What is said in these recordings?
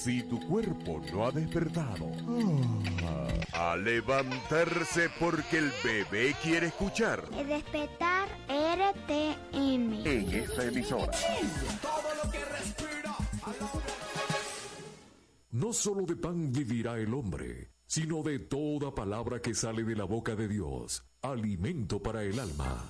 Si tu cuerpo no ha despertado, a levantarse porque el bebé quiere escuchar. Despertar RTM. En esta emisora. Todo lo que respira. No solo de pan vivirá el hombre, sino de toda palabra que sale de la boca de Dios. Alimento para el alma.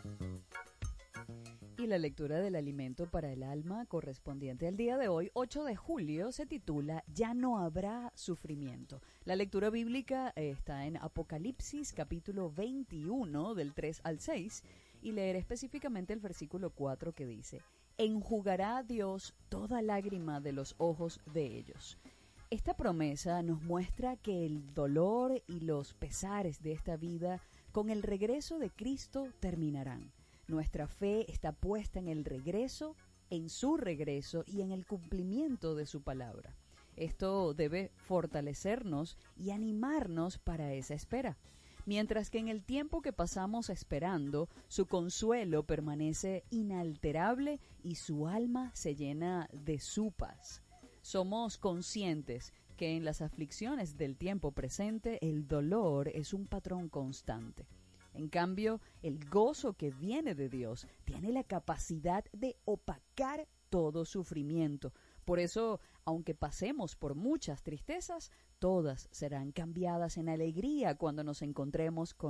Y la lectura del alimento para el alma correspondiente al día de hoy, 8 de julio, se titula Ya no habrá sufrimiento. La lectura bíblica está en Apocalipsis, capítulo 21, del 3 al 6, y leeré específicamente el versículo 4 que dice: Enjugará Dios toda lágrima de los ojos de ellos. Esta promesa nos muestra que el dolor y los pesares de esta vida con el regreso de Cristo terminarán. Nuestra fe está puesta en el regreso, en su regreso y en el cumplimiento de su palabra. Esto debe fortalecernos y animarnos para esa espera. Mientras que en el tiempo que pasamos esperando, su consuelo permanece inalterable y su alma se llena de su paz. Somos conscientes que en las aflicciones del tiempo presente el dolor es un patrón constante. En cambio, el gozo que viene de Dios tiene la capacidad de opacar todo sufrimiento. Por eso, aunque pasemos por muchas tristezas, todas serán cambiadas en alegría cuando nos encontremos con